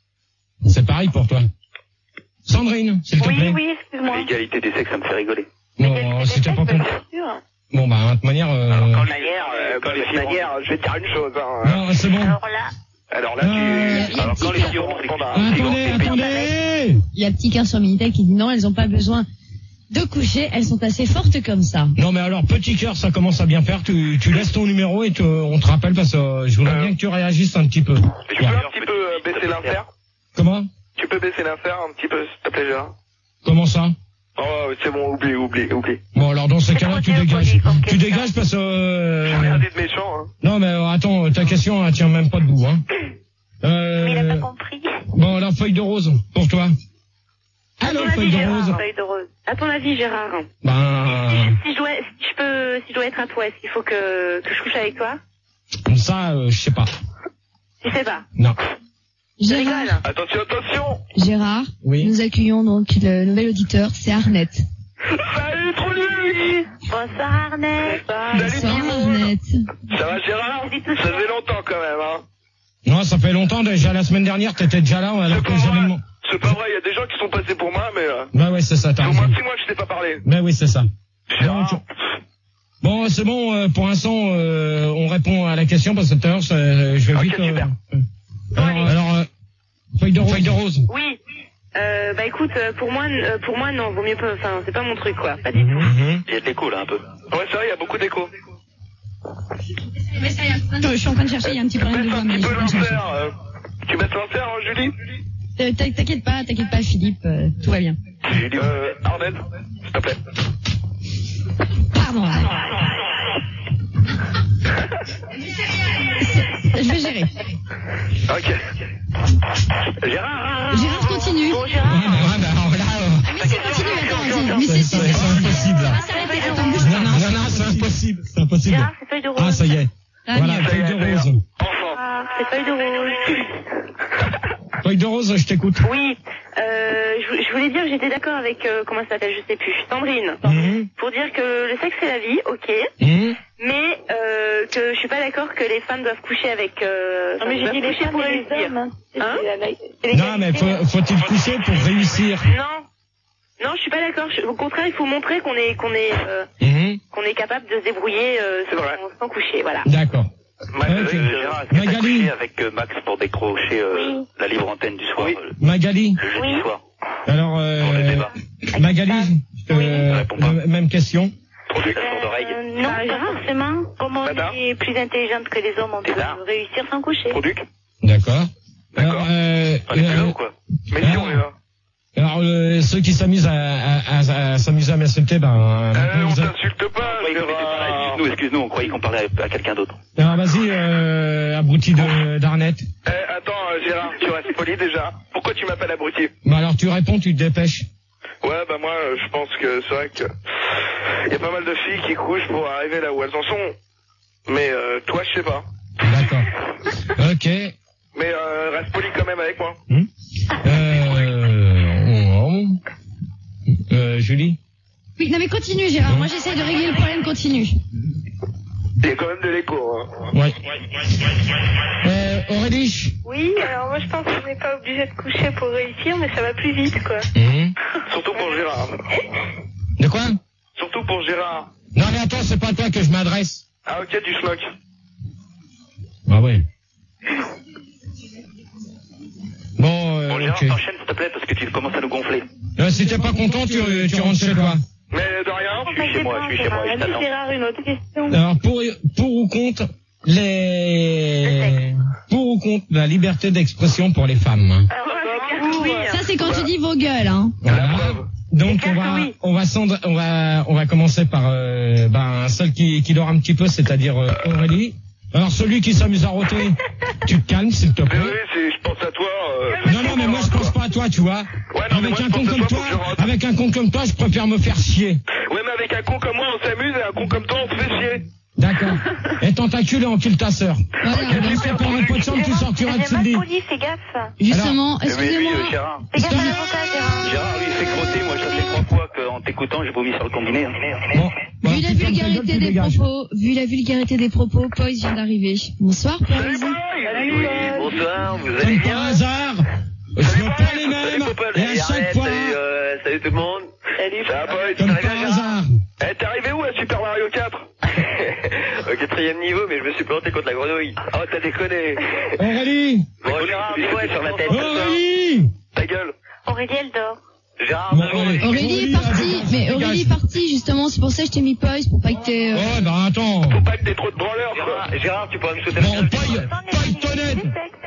C'est pareil pour toi. Sandrine, s'il te Oui, plaît. oui, excuse-moi. L'égalité des sexes, ça me fait rigoler. Non, si t'as pas Bien compris. sûr. Bon, bah, de toute manière, euh... Alors, quand manière, euh, quand les filles manière, je vais te dire une chose. Hein. non, c'est bon. Alors là, Alors là, Euh, tu... il y a Alors petit quand les cœur. filles auront standard. Attendez, attendez. Il y a petit cœur sur Minitel qui dit non, elles n'ont pas besoin de coucher, elles sont assez fortes comme ça. Non, mais alors, petit cœur, ça commence à bien faire. Tu, tu laisses ton numéro et te- on te rappelle parce que euh, je voudrais Euh. bien que tu réagisses un petit peu. Tu peux Voilà. un petit peu euh, baisser l'infert? Comment? Tu peux baisser l'infert un petit peu, s'il te plaît, Gérard? Comment ça? Oh, c'est bon, oublie, oublie, oublie. Bon, alors, dans ce cas-là, tu trop dégages. poli comme Tu question. dégages parce que... J'ai euh, rien dit de méchant, hein. Non, mais euh, attends, ta question, elle tient même pas debout, hein. Euh... mais il a pas compris. Bon, alors, feuille de rose, pour toi. À Alors, ton feuille avis, de Gérard, rose. feuille de rose. À ton avis, Gérard, Ben, si je dois, si je peux, si je dois être à toi, est-ce qu'il faut que, que je couche avec toi? ça, euh, je sais pas. Tu sais pas. Non. Je Gérard, rigole. Attention, attention! Gérard, Oui. nous accueillons donc le nouvel auditeur, c'est Arnette. Salut, trop lui! Bonsoir, Arnette. Salut, Bonsoir, tout le monde. Arnette. Ça va, Gérard? Ça faisait longtemps, quand même, hein. Non, ça fait longtemps, déjà la semaine dernière, t'étais déjà là, alors C'est que pas j'avais vrai. demandé. C'est pas vrai, il y a des gens qui sont passés pour moi, mais euh, Bah ouais, c'est ça, t'as au raison. moins six mois que je t'ai pas parlé. Bah oui, c'est ça. Gérard. Donc, bon, c'est bon, euh, pour l'instant, euh, on répond à la question, parce que tout à l'heure, ça- je vais Ok, vite... euh, super. euh, alors, alors euh, feuille de rose. Feuille de rose. Oui. Euh, bah écoute, euh, pour moi, euh, pour moi, non, vaut mieux pas, enfin, c'est pas mon truc, quoi. Pas du tout. Mhm. Il y a de l'écho, là, un peu. Ouais, c'est vrai, il y a beaucoup d'écho. Attends, je suis en train de chercher, il y a un petit problème de Baisse voix, un mais petit je peu suis en train de chercher. l'infert. euh. Tu baisses l'infert, hein, Julie? Euh, t'in- T'inquiète pas, t'inquiète pas, Philippe, euh, tout va bien. Julie. Euh, Arnette, s'il te plaît. Pardon, Arnette. Je vais gérer. Ok. Gérard. Gérard, continue. Bon, Ouais, Gérard. bah, ouais, bah, alors là, euh, Ah, mais c'est continue, attends, vas-y. Mais c'est c'est, c'est- c'est, c'est impossible, là. on va s'arrêter, attends, bouge Non, pas. non, non, non, c'est impossible, c'est impossible. Gérard, c'est feuille de rose. Ah, ça y est. Ah, Voilà, bien. feuille de rose. Enfin. Ah, c'est Feuille de Rose. Feuille de Rose, je t'écoute. Oui, euh, je, je voulais dire que j'étais d'accord avec, euh, comment ça s'appelle, je sais plus, Sandrine. Mmh. Pour dire que le sexe c'est la vie, ok. Mmh. Mais euh, que je suis pas d'accord que les femmes doivent coucher avec... Euh, Non, mais j'ai dit les femmes pour et les réussir. hommes. Hein. Hein C'est Non, mais faut, faut-il coucher pour réussir? Non, non, je suis pas d'accord. Je- Au contraire, il faut montrer qu'on est qu'on est euh, Mmh. qu'on est capable de se débrouiller euh, C'est vrai. sans, sans coucher, voilà. D'accord. Max, Ok. euh, Gérard, est-ce que t'as Magali. couché avec euh, Max pour décrocher euh, Oui. la libre antenne du soir, Oui. euh, Magali. le jeudi Oui. soir, Alors, pour le euh, débat? Magali, Oui. euh, Réponds pas. euh, même question. Produit sourd d'oreille. Euh, non, pas forcément. Comment Madame. on est plus intelligente que les hommes, on peut Bizarre. réussir sans coucher. Produc. D'accord. D'accord. Alors, euh, On est plus là euh, ou quoi? Mais si, on est là. alors euh, ceux qui s'amusent à, à, à, à s'amésuser à m'insulter, ben, Euh, maintenant, on vous êtes- t'insulte pas, On croyait qu'on était pas là. Gérard. Excuse-nous, excuse-nous, on croyait qu'on parlait à, à quelqu'un d'autre. alors vas-y, euh, abruti de d'Arnett. Eh, attends, euh, Gérard, tu restes poli déjà. Pourquoi tu m'appelles abruti? Bah alors tu réponds, tu te dépêches. Ouais, bah moi, euh, je pense que c'est vrai que il y a pas mal de filles qui couchent pour arriver là où elles en sont. Mais euh, toi, je sais pas. D'accord. Ok. Mais euh, reste poli quand même avec moi. Hmm. Euh, oh. euh, Julie. Oui, non mais continue Gérard, moi j'essaie de régler le problème, continue. Il y a quand même de l'écho. Hein. Ouais. Euh, Aurélie. Oui, alors moi je pense qu'on n'est pas obligé de coucher pour réussir, mais ça va plus vite, quoi. Mhm. Surtout pour Gérard. De quoi? Surtout pour Gérard. Non mais attends, c'est pas à toi que je m'adresse. Ah ok, du schnock. Ah ouais. Bon, euh, Bon, Gérard, ok. t'enchaînes s'il te plaît parce que tu commences à nous gonfler. Euh, si t'es pas content, tu, tu rentres chez toi. Mais de rien. Je suis chez moi, je suis chez moi, je Vas-y, t'attends. Gérard, une autre question. Alors pour pour ou contre les pour ou contre la liberté d'expression pour les femmes. Alors, c'est oui. Ça c'est quand tu dis vos gueules, hein. Voilà. Donc on clair que va oui. on va cendre- on va on va commencer par euh, ben celle qui qui dort un petit peu, c'est-à-dire euh, Aurélie. Alors celui qui s'amuse à roter, tu te calmes s'il te plaît. Désolé, c'est, je pense à toi. Euh, Non non mais moi je pense pas à toi, tu vois. Ouais, non, mais Avec moi, un je con pense à comme toi toi, pour que je rote. avec un con comme toi, je préfère me faire chier. Ouais, mais avec un con comme moi, on s'amuse et un con comme toi, on se fait chier. D'accord. Et tentacule et encule ta sœur. Voilà, Donc si t'aurais pas de chambre, tu sortiras de C'est mal Sylvie. poli, fais gaffe. justement, Eh, mais lui, excusez-moi. euh, Gérard. Fais gaffe à l'avocat, Gérard. Gérard, lui, il fait crotter. Moi, ça fait trois fois qu'en t'écoutant, j'ai vomi sur le combiné. hein. Bon. Bon, Vu la tu fermes ta gueule, vulgarité tu des dégages. propos, vu la vulgarité des propos, Poise vient d'arriver. Bonsoir Salut, Poise. boy. Oui, bonsoir, vous allez Comme bien? par hasard, je Salut, veux Paul. pas les mêmes. Salut, Popol. Et à chaque Arrête, fois, salut, euh, salut tout le monde. Salut. Ça va, boy? comme Ça va, par Gérard hasard. Eh, t'es arrivé où à Super Mario quatre? Au quatrième niveau, mais je me suis planté contre la grenouille. Oh, t'as déconné. Aurélie. Bon, Gérard, dis-moi sur ma tête. Aurélie. Ta gueule. Aurélie, elle dort. Gérard, Bon, vraiment, Aurélie. Aurélie est partie, mais Aurélie est partie justement, c'est pour ça que je t'ai mis Poise pour pas que t'aies... euh, Ouais, bah attends. Faut pas que t'aies trop de branleurs, quoi. Gérard, Gérard, tu pourras me sauter Bon, la gueule. paille, paille tonnette.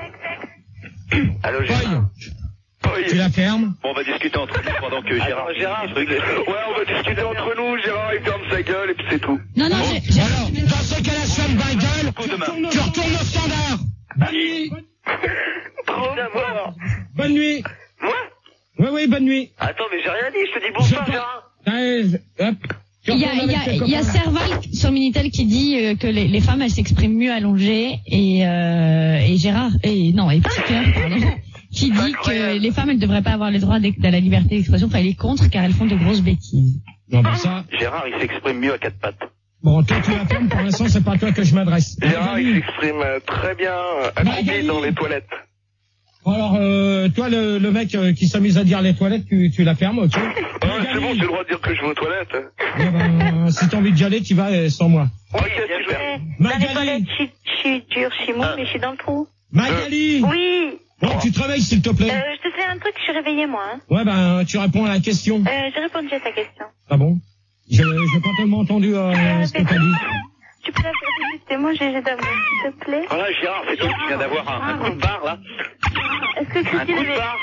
Allô, Gérard. Oui. Tu la fermes. Bon, on va discuter entre nous pendant que Gérard... Gérard, Ouais, on va discuter entre nous, Gérard, il ferme sa gueule, et puis c'est tout. Non, non, Bon, j'ai... j'ai- alors, dans ce cas-là, je ferme ma gueule. Coup de main. Tu retournes au standard. Bonne nuit. Trop d'abord. Bonne nuit. Moi? Oui, oui, bonne nuit. Attends, mais j'ai rien dit, je te dis bonsoir, Je- Gérard. Allez, hop. Tu Il y a, retournes il y avec a, tes il y a copains. Serval sur Minitel qui dit euh, que les, les femmes elles s'expriment mieux allongées et, euh, et Gérard et non et Petit Cœur pardon qui dit que les femmes elles devraient pas avoir le droit d'ex- de la liberté d'expression, enfin elle est contre car elles font de grosses bêtises. Non, bah ça. Gérard, il s'exprime mieux à quatre pattes. Bon, toi, tu la fermes. Pour l'instant, c'est pas à toi que je m'adresse. Gérard, il Magali. s'exprime euh, très bien, euh, accroupi Magali. dans les toilettes. Alors, euh, toi, le, le mec euh, qui s'amuse à dire les toilettes, tu, tu la fermes, ok? Ah, c'est bon, j'ai le droit de dire que je vais aux toilettes. Eh ben, si t'as envie d'y aller, tu vas euh, sans moi. Ok, bien super. Eh, Dans Magali. les toilettes, je suis- je suis dure, je suis mou, mais je suis dans le trou. Magali. Oui. Bon, tu te réveilles, s'il te Euh, plaît. je te fais un truc, je suis réveillée, moi. Hein. Ouais, ben, tu réponds à la question. Euh, j'ai répondu à ta question. Ah bon? Je, j'ai pas tellement entendu euh, ce que t'as dit. Tu peux la faire juste moi, j'ai j'ai d'amour, s'il te plaît. Voilà, Gérard, c'est toi qui viens d'avoir un, un coup de barre, là. Est-ce que Un Christine coup de avait... barre.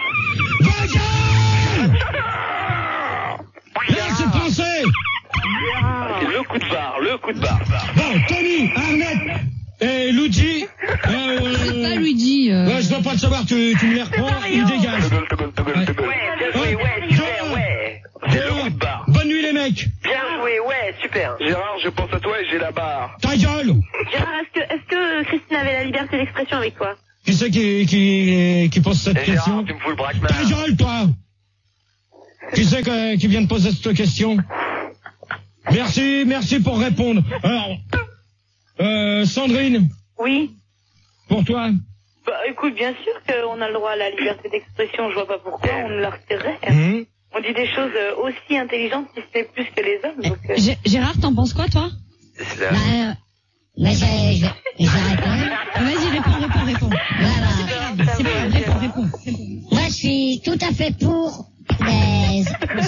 Là, c'est français. C'est le coup de barre, le coup de barre. Bon, Tony, Arnett et Luigi. C'est Euh, pas Luigi. Euh... ouais, je dois pas le savoir, tu, tu me les reprends, il dégage. Ta gueule, ta gueule, ta gueule, ta gueule. Bien joué, ouais, super, ouais. C'est le coup de barre. Bonne nuit, les mecs. Bien joué, ouais, super. Gérard, je pense à toi et j'ai la barre. Ta gueule. Gérard, est-ce que, est-ce que Christine s'il n'avait la liberté d'expression avec toi? Qui c'est qui, qui, qui pose cette Et question? Gérard, tu me fous le braquement. Ta gueule, toi! Qui c'est que- qui vient de poser cette question? Merci, merci pour répondre. Alors, euh, Sandrine, Oui. pour toi? Bah, écoute, bien sûr qu'on a le droit à la liberté d'expression. Je vois pas pourquoi on nous la retirerait. Hum On dit des choses euh, aussi intelligentes, si ce n'est plus que les hommes. Donc, euh, Gé- Gérard, t'en penses quoi, toi? C'est la- Bah, euh, bah, je, je, je réponds. Vas-y, réponds, réponds, réponds. Voilà. C'est bon, réponds, réponds. Moi, je suis tout à fait pour les...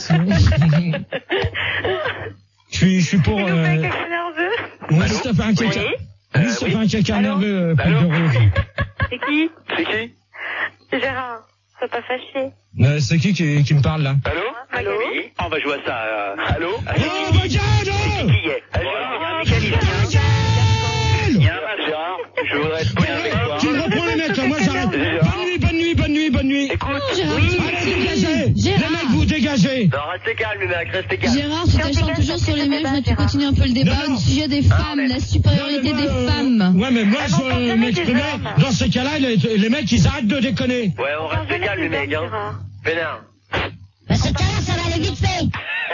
Je suis, je suis pour... Tu nous fais Euh... quelque nerveux? Oui, si t'as fait un caca. Oui. Oui, si t'as fait un caca Allô nerveux, euh, Paul Allô de Rose. C'est qui? C'est qui? C'est Gérard. Sois pas fâché. Euh, c'est qui, qui qui me parle, là? Allô? Allô? Oui. On va jouer à ça. Euh... Allô? Oh, regarde! Qui est? Ta gueule! Il y a un match, Gérard. Je voudrais te poser avec toi. Tu me reprends les mecs, là, moi j'arrête. Bonne nuit, bonne nuit, bonne nuit, bonne nuit. Écoute. Gérard, Allez, tu- dégagez! Gérard. Les mecs, vous dégagez! Non, restez calme, les mecs, restez calme. Gérard, tu t'acharnes toujours sur les mecs, mais tu continues un peu le débat Non, non. au sujet des femmes, la supériorité Non, mais des moi, euh, femmes. Ouais, mais moi, Elles vont je jamais m'exprimais. des hommes. Dans ces cas-là, les, les mecs, ils arrêtent de déconner. Ouais, on reste calme, les mecs, hein. Vénère. Bah, ce cas-là, ça va aller vite fait.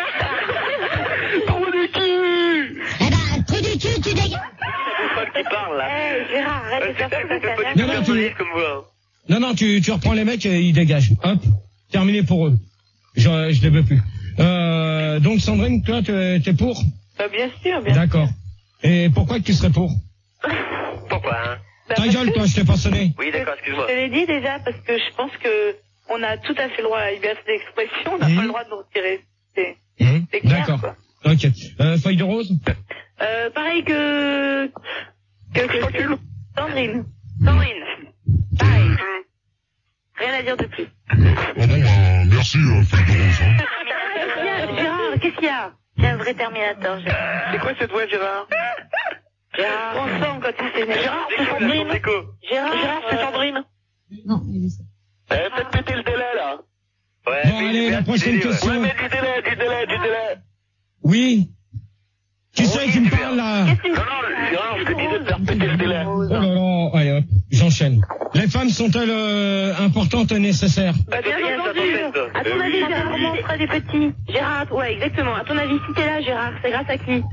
Trou de cul! Eh ben, trou du cul, tu dégages. C'est pas qui parle, là. Hey, Gérard, arrête de faire ça, ça C'est sert à pas rien. du Non, non, tout tu- police comme vous, hein. Non, non, tu, tu reprends les mecs et ils dégagent. Hop, terminé pour eux. Je, je les veux plus. Euh, donc, Sandrine, toi, t'es t'es pour? bah, bien sûr, bien sûr. D'accord. Et pourquoi que tu serais pour? Pourquoi, hein? Bah, Ta parce gueule, que- toi, je t'ai pas sonné. Oui, d'accord, excuse-moi. Je te l'ai dit déjà parce que je pense que on a tout à fait le droit à la liberté d'expression. On n'a Mmh. pas le droit de nous retirer. C'est Hum, c'est clair, D'accord. quoi. Ok. Euh, feuille de rose? Euh, pareil que... que, que, que- Sandrine. Sandrine. Pareil. Rien à dire de plus. Bon, bon, euh, merci, euh, feuille de rose. Hein. Qu'est-ce qu'il y a, Gérard? Qu'est-ce qu'il y a? C'est un vrai Terminator, Gérard. C'est quoi cette voix, Gérard? Gérard, on sent quand il s'énerve. Gérard, c'est Sandrine. Sandrine. Gérard, Gérard, c'est Sandrine. Non, il dit ça. Eh, faites péter le délai, là. Ouais, Bon, mais- allez, mais- la prochaine ouais. question. Ouais, mais du délai, du délai, du délai. Oui. Qui Oui, c'est qui me super. parle, là? Non, non, Gérard, je te dis de faire péter le délai. Oh là là, allez hop, j'enchaîne. Les femmes sont-elles euh, importantes et nécessaires? Bah, bien Rien, ça entendu. t'embête, toi. À ton Euh, avis, oui. Gérard, comment on fera des petits? Gérard, ouais, exactement. À ton avis, si t'es là, Gérard, c'est grâce à qui?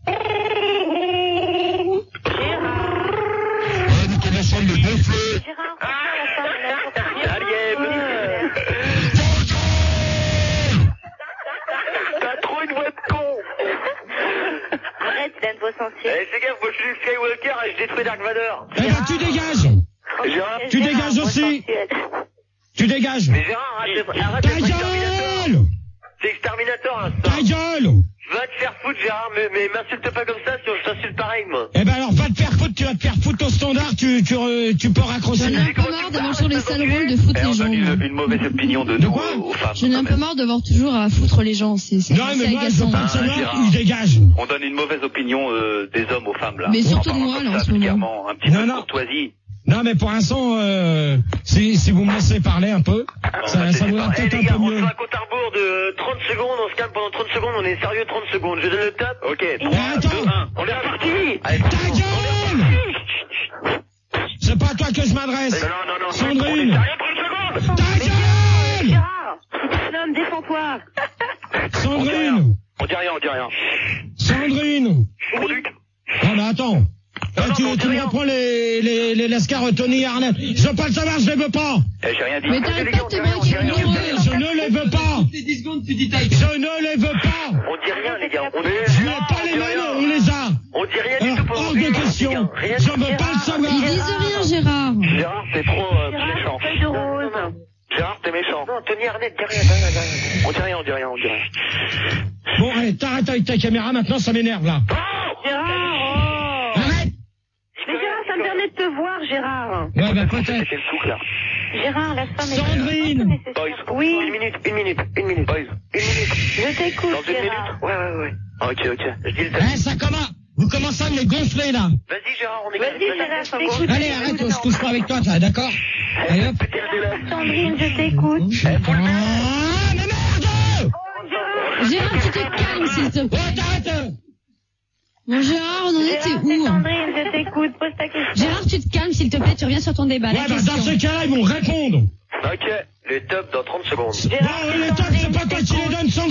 Gérard. Ouais, vous commencez à me gonfler. Gérard, pourquoi la femme, elle a sorti- Alien. T'as trop une voix de con. Arrête, il a une voix Eh, sensuelle. fais gaffe, moi je suis Skywalker et je détruis Dark Vador. Eh ben, tu dégages! Gérard, Tu Gérard, dégages voix aussi. sensuelle. Tu dégages! mais Gérard, arrête de- arrête Ta d'être Exterminator. gueule! C'est Exterminator, hein, Ta ça. gueule! Va te faire foutre, Gérard, mais, mais m'insulte pas comme ça, sinon je t'insulte pareil, moi. Eh ben alors, va te faire foutre, tu vas te faire foutre au standard, tu, tu, re- tu peux raccrocher. J'en ai un peu marre d'avoir toujours les sales rôles de foutre Eh, les on gens. donne une, moi. une mauvaise opinion de De nous quoi aux, aux femmes. J'en ai un quand peu même. marre d'avoir toujours à foutre les gens. C'est c'est Non, assez mais moi, je agaçant. veux pas le Ah, savoir, Gérard. il dégage. On donne une mauvaise opinion euh, des hommes aux femmes, là. Mais surtout parlant de moi, comme là, ça, en ce moment. vulgairement, un petit Non, peu de non. courtoisie. Non, mais pour l'instant, euh, si, si vous me laissez parler un peu, On ça, va ça te vaudra dire- Eh, peut-être les un gars, peu on mieux. fait un compte à rebours de trente secondes, on se calme pendant trente secondes, on est sérieux trente secondes. Je donne le top. Ok, trois, attends. deux, un. On est reparti. Allez, Ta gueule! C'est pas à toi que je m'adresse. Non, non, non. Sandrine. On est sérieux trente secondes. Ta gueule! Gérard, petit homme, défends-toi. Sandrine! On dit rien, on dit rien. Sandrine! Product. Non, mais attends. Eh, non, tu, non, tu dis me rien. reprends les, les, les lascars Tony Arnett. Je veux pas le savoir, je les veux pas. Eh, j'ai rien dit. Mais Écoutez, t'arrêtes les pas gars, de on te dit rien, on dit braquer rien, on dit amoureux. rien. Je ne les veux pas. Toutes les dix secondes, tu dis ta Je ne les veux pas. On dit rien, les gars. On dit Je n'ai pas les mêmes, on les a. On dit rien du Alors, tout pour hors vous. de question. Rien Je du veux pas le savoir. Ils disent rien, Gérard. Gérard, t'es trop euh, méchant. Gérard, feuille de rose. Gérard, t'es méchant. Non, Tony Arnett, dis rien, dis rien, dis rien. On dit rien, on dit rien, on dit rien. Bon, allez, t'arrêtes avec ta caméra, maintenant ça m'énerve là. Gérard, oh. Arrête. Mais Gérard, ça me permet de te voir, Gérard. Ouais, bah peut-être. C'était le souk, là. Gérard, la femme est... Sandrine. Boys. Oui. Une minute, une minute, une minute. Boys. Une minute. Je t'écoute, Dans une Gérard. minute. Ouais, ouais, ouais. Ah, ok, ok. Je dis le temps. Eh, ça commence. Vous commencez à me les gonfler là. Vas-y, Gérard, on est Vas-y, Gérard, je t'écoute. Allez, arrête, je couche pas avec toi, ça, d'accord? Allez hop. Sandrine, je t'écoute. Ah, mais merde! Gérard, tu te calmes, s'il te plaît. Oh, t'arrêtes! Bon, Gérard, on en était Gérard, où c'est hein Sandrine, je t'écoute, pose ta question. Gérard, tu te calmes, s'il te plaît, tu reviens sur ton débat. Ouais, La bah, question. dans ce cas-là, ils vont répondre. Ok, les tops dans trente secondes. Bon, les tops, c'est pas toi qui les donne,